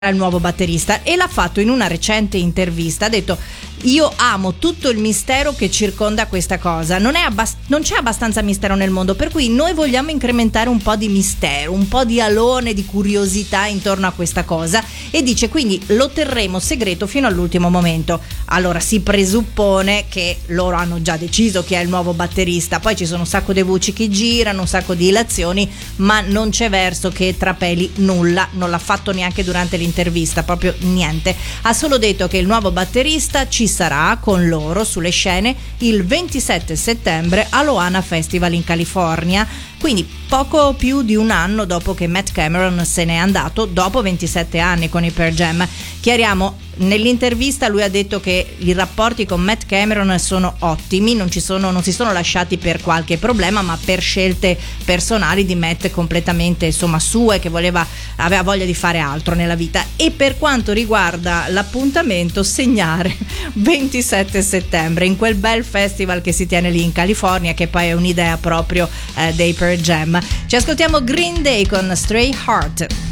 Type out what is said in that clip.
il nuovo batterista, e l'ha fatto in una recente intervista. Ha detto: io amo tutto il mistero che circonda questa cosa, non c'è abbastanza mistero nel mondo, per cui noi vogliamo incrementare un po' di mistero, un po' di alone, di curiosità intorno a questa cosa, e dice quindi lo terremo segreto fino all'ultimo momento. Allora si presuppone che loro hanno già deciso chi è il nuovo batterista, poi ci sono un sacco di voci che girano, un sacco di ilazioni, ma non c'è verso che trapeli nulla, non l'ha fatto neanche durante l'intervista, proprio niente. Ha solo detto che il nuovo batterista ci sarà con loro sulle scene il 27 settembre all'Ohana Festival in California, quindi poco più di un anno dopo che Matt Cameron se n'è andato, dopo 27 anni con i Pearl Jam. Chiariamo, nell'intervista lui ha detto che i rapporti con Matt Cameron sono ottimi, non si sono lasciati per qualche problema, ma per scelte personali di Matt completamente sue, che aveva voglia di fare altro nella vita. E per quanto riguarda l'appuntamento, segnare 27 settembre in quel bel festival che si tiene lì in California, che poi è un'idea proprio dei Pearl Jam. Ci ascoltiamo Green Day con Stray Heart.